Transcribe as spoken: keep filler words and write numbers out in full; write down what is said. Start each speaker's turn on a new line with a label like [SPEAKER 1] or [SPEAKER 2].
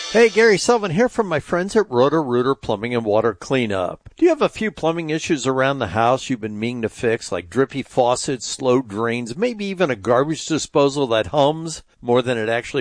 [SPEAKER 1] Hey, Gary Sullivan here from my friends at Roto-Rooter Plumbing and Water Cleanup. Do you have a few plumbing issues around the house you've been meaning to fix, like drippy faucets, slow drains, maybe even a garbage disposal that hums more than it actually